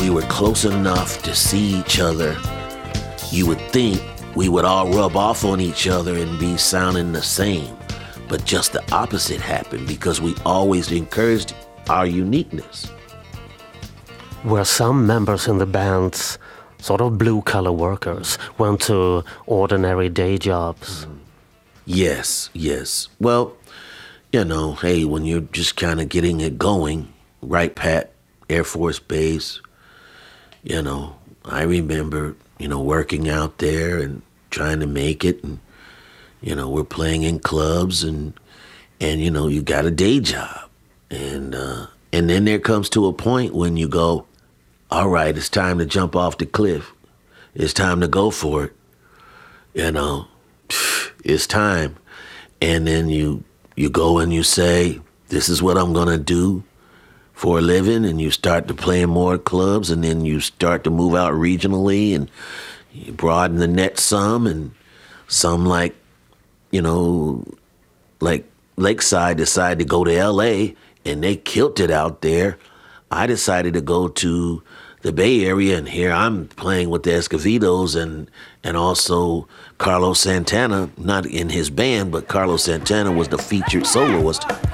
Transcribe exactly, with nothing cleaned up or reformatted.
we were close enough to see each other, you would think we would all rub off on each other and be sounding the same. But just the opposite happened because we always encouraged our uniqueness. Were some members in the bands sort of blue-collar workers, went to ordinary day jobs? Mm. Yes, yes. Well, you know, hey, when you're just kind of getting it going, right, Pat, Air Force Base, you know, I remember, you know, working out there and trying to make it, and, you know, we're playing in clubs, and, and you know, you got a day job. And, uh, and then there comes to a point when you go, all right, it's time to jump off the cliff. It's time to go for it. You know, it's time. And then you you go and you say, this is what I'm going to do for a living. And you start to play in more clubs, and then you start to move out regionally, and you broaden the net some. And some, like, you know, like Lakeside decided to go to L A, and they killed it out there. I decided to go to the Bay Area, and here I'm playing with the Escovedos and and also Carlos Santana, not in his band, but Carlos Santana was the featured soloist.